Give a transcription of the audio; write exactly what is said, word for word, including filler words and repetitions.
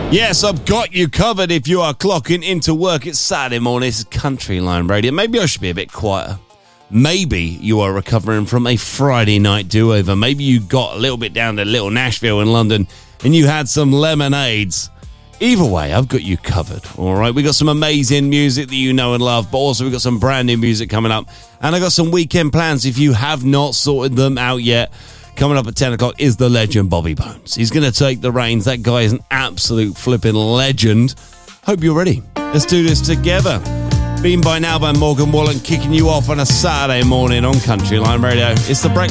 Yes, I've got you covered if you are clocking into work. It's Saturday morning. It's Country Line Radio. Maybe I should be a bit quieter. Maybe you are recovering from a Friday night do-over. Maybe you got a little bit down to Little Nashville in London and you had some lemonades. Either way, I've got you covered, all right? We got some amazing music that you know and love, but also we've got some brand new music coming up. And I got some weekend plans if you have not sorted them out yet. Coming up at ten o'clock is the legend Bobby Bones. He's going to take the reins. That guy is an absolute flipping legend. Hope you're ready. Let's do this together. Being by now by Morgan Wallen, kicking you off on a Saturday morning on Country Line Radio. It's the break.